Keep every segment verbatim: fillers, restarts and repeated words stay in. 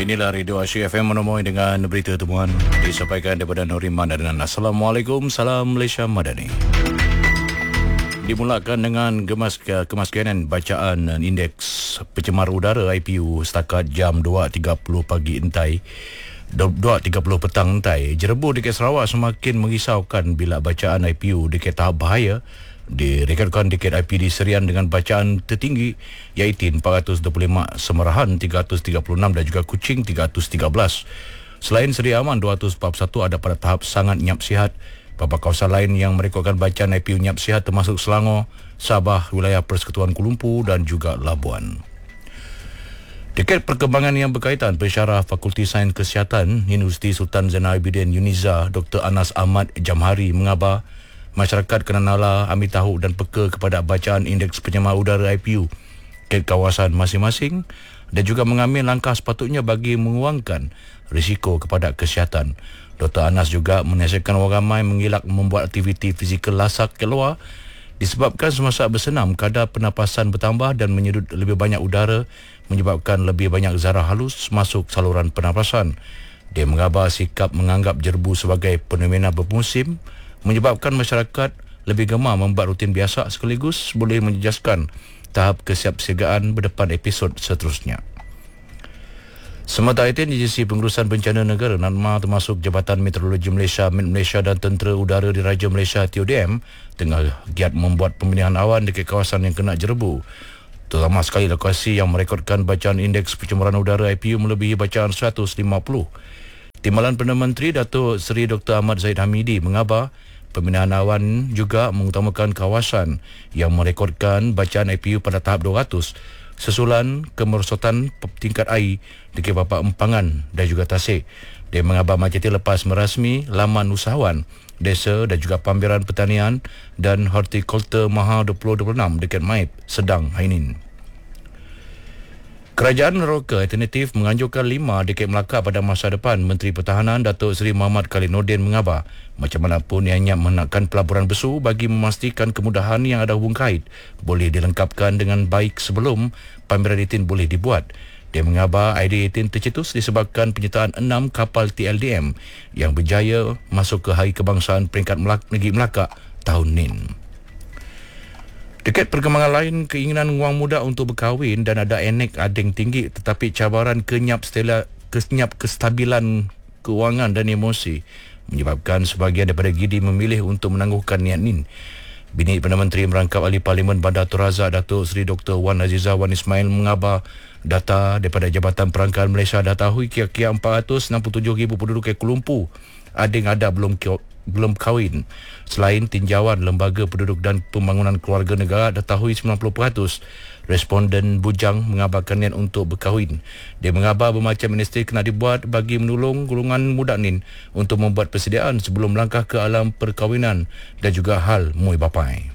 Inilah Radio Asyik F M menemui dengan berita temuan disampaikan daripada Nuriman dan Assalamualaikum, salam Malaysia Madani. Dimulakan dengan gemas kemaskianan bacaan indeks pencemar udara I P U setakat jam dua tiga puluh pagi entai dua tiga puluh petang entai. Jerebu dekat Sarawak semakin merisaukan bila bacaan I P U dekat tahap bahaya. Direkodkan dekat I P D Serian dengan bacaan tertinggi iaitu empat ratus dua puluh lima, Semerahan tiga ratus tiga puluh enam dan juga Kuching tiga ratus tiga belas. Selain Seri Aman dua ratus empat puluh satu ada pada tahap sangat nyap sihat. Beberapa kawasan lain yang merekodkan bacaan I P U nyap sihat termasuk Selangor, Sabah, wilayah Persekutuan Kuala Lumpur dan juga Labuan. Dekat perkembangan yang berkaitan, Pensyarah Fakulti Sains Kesihatan Universiti Sultan Zainal Abidin Uniza Doktor Anas Ahmad Jamhari mengabar masyarakat kena nala, ambil tahu dan peka kepada bacaan indeks pencemar udara I P U ke kawasan masing-masing dan juga mengambil langkah sepatutnya bagi mengurangkan risiko kepada kesihatan. Doktor Anas juga menasihatkan orang ramai mengelak membuat aktiviti fizikal lasak keluar disebabkan semasa bersenam kadar pernafasan bertambah dan menyedut lebih banyak udara menyebabkan lebih banyak zarah halus masuk saluran pernafasan. Dia mengabar sikap menganggap jerebu sebagai fenomena bermusim menyebabkan masyarakat lebih gemar membuat rutin biasa sekaligus boleh menjejaskan tahap kesiapsiagaan berdepan episod seterusnya. Sementara itu, Agensi Pengurusan Bencana Negara NADMA termasuk Jabatan Meteorologi Malaysia, Met Malaysia dan Tentera Udara Diraja Malaysia T O D M tengah giat membuat pemilihan awan dekat kawasan yang kena jerebu. Terutama sekali lokasi yang merekodkan bacaan indeks pencemaran udara I P U melebihi bacaan seratus lima puluh. Timbalan Perdana Menteri Datuk Seri Doktor Ahmad Zahid Hamidi mengabar pembinaan awan juga mengutamakan kawasan yang merekodkan bacaan I P U pada tahap dua ratus sesulan kemerosotan tingkat air di beberapa empangan dan juga tasik. Dia mengabar majlis lepas merasmi laman usahawan desa dan juga pameran pertanian dan hortikultur Maha dua ribu dua puluh enam dekat Maib, Sedang, Hainin. Kerajaan Neroka Alternatif menganjurkan lima dekat Melaka pada masa depan. Menteri Pertahanan Datuk Seri Muhammad Khalid Nordin mengabar macam mana pun ianya menakkan pelaburan besu bagi memastikan kemudahan yang ada hubung kait boleh dilengkapkan dengan baik sebelum pameran delapan belas boleh dibuat. Dia mengabar idea delapan belas tercetus disebabkan penyertaan enam kapal T L D M yang berjaya masuk ke Hari Kebangsaan peringkat Melaka, Negeri Melaka tahun ini. Dekat perkembangan lain, keinginan wang muda untuk berkahwin dan ada enek ading tinggi tetapi cabaran kenyap stela, kenyap kestabilan kewangan dan emosi menyebabkan sebahagian daripada gidi memilih untuk menangguhkan niat ini. Bini Perdana Menteri merangkap Ahli Parlimen Bandar Tun Razak Datuk Seri Doktor Wan Azizah Wan Ismail mengabar data daripada Jabatan Perangkaan Malaysia datahui kira-kira empat ratus enam puluh tujuh ribu penduduk ke Kuala Lumpur ading ada belum belum kahwin. Selain tinjauan Lembaga Penduduk dan Pembangunan Keluarga Negara datahui sembilan puluh peratus responden bujang mengabarkan niat untuk berkahwin. Dia mengabar bermacam ministri kena dibuat bagi menolong golongan muda ni untuk membuat persediaan sebelum langkah ke alam perkahwinan dan juga hal muai bapai.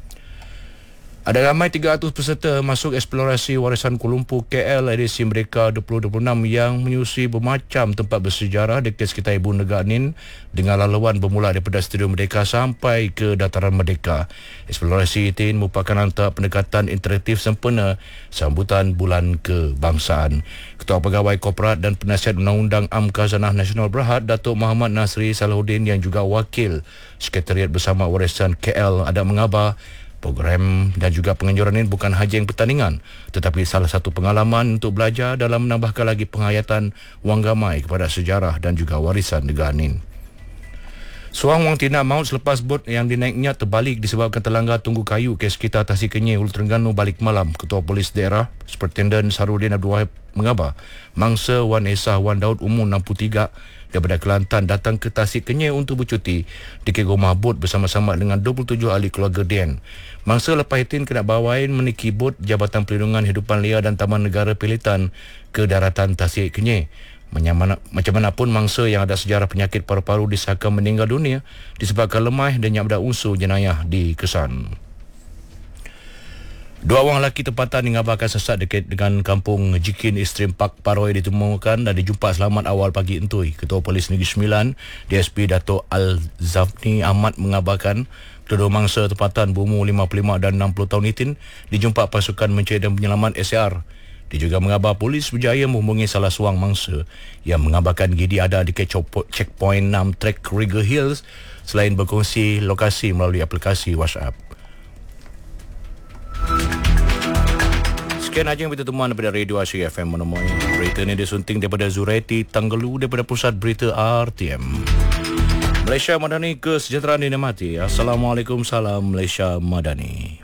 Ada ramai tiga ratus peserta masuk eksplorasi warisan Kuala Lumpur K L edisi Merdeka dua ribu dua puluh enam yang menyusui bermacam tempat bersejarah dekat sekitar ibu negara Nin dengan laluan bermula daripada Stadium Merdeka sampai ke Dataran Merdeka. Eksplorasi itu merupakan antara pendekatan interaktif sempurna sambutan Bulan Kebangsaan. Ketua Pegawai Korporat dan Penasihat Undang-Undang Am Khazanah Nasional Berhad Datuk Muhammad Nasri Salahuddin yang juga Wakil Sekretariat Bersama Warisan K L ada mengabar program dan juga penganjuran ini bukan haja yang pertandingan tetapi salah satu pengalaman untuk belajar dalam menambahkan lagi penghayatan wang gamai kepada sejarah dan juga warisan negara ini. Seorang wang tina maut selepas bot yang dinaiknya terbalik disebabkan terlanggar tunggu kayu ke sekitar Tasik Kenyir, Hulu Terengganu balik malam. Ketua Polis Daerah Superintendent Sarudin Abdul Wahab mengabar mangsa Wan Esah Wan Daud umur enam puluh tiga daripada Kelantan datang ke Tasik Kenyir untuk bercuti di rumah bot bersama-sama dengan dua puluh tujuh ahli keluarga Dian. Mangsa lepas itu kena bawain meniki bot Jabatan Perlindungan Hidupan Liar dan Taman Negara Pilitan ke daratan Tasik Kenyir. Macam mana pun mangsa yang ada sejarah penyakit paru-paru disahkan meninggal dunia disebabkan lemah dan yang ada unsur jenayah dikesan. Dua orang lelaki tempatan mengabarkan sesat dekat dengan kampung Jikin Extreme Park Paroi ditemukan dan dijumpa selamat awal pagi entui. Ketua Polis Negeri Sembilan D S P Dato' Al-Zafni Ahmad mengabarkan kedua mangsa tempatan berumur lima puluh lima dan enam puluh tahun itu dijumpa pasukan mencari dan penyelamat S A R Dia juga mengabar polis berjaya menghubungi salah seorang mangsa yang mengabarkan Gidi ada di checkpoint enam Trek Riga Hills selain berkongsi lokasi melalui aplikasi WhatsApp. Sekian aja yang kita temuan daripada Radio Asyik F M Monomoy. Berita ini disunting daripada Zuraiti Tanggelu daripada Pusat Berita R T M. Malaysia Madani, kesejahteraan dinikmati. Assalamualaikum, salam Malaysia Madani.